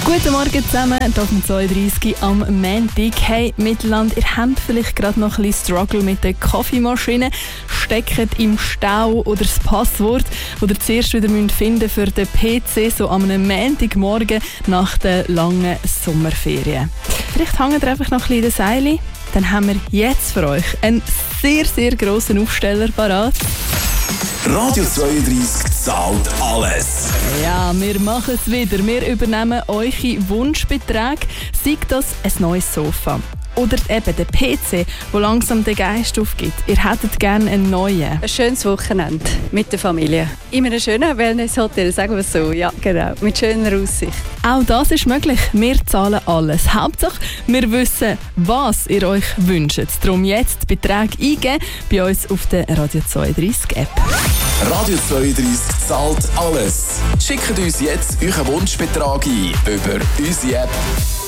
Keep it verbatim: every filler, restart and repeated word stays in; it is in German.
Guten Morgen zusammen, hier auf dem zweiunddreißig am Montag. Hey Mittelland, ihr habt vielleicht gerade noch ein bisschen Struggle mit der Kaffeemaschine, steckt im Stau oder das Passwort, das ihr zuerst wieder finden müsst für den P C, so am Montagmorgen nach den langen Sommerferien. Vielleicht hängt ihr einfach noch ein bisschen in den Seilen. Dann haben wir jetzt für euch einen sehr, sehr grossen Aufsteller parat. Radio zweiunddreißig zahlt alles. Ja, wir machen es wieder. Wir übernehmen eure Wunschbeträge. Sei das ein neues Sofa oder eben der P C, der langsam den Geist aufgibt. Ihr hättet gerne einen neuen. Ein schönes Wochenende mit der Familie. In einem schönen Wellness-Hotel, sagen wir es so. Ja, genau. Mit schöner Aussicht. Auch das ist möglich. Wir zahlen alles. Hauptsache, wir wissen, was ihr euch wünscht. Darum jetzt Beträge eingeben bei uns auf der Radio zweiunddreißig App. Radio zweiunddreißig zahlt alles. Schickt uns jetzt euren Wunschbetrag ein über unsere App.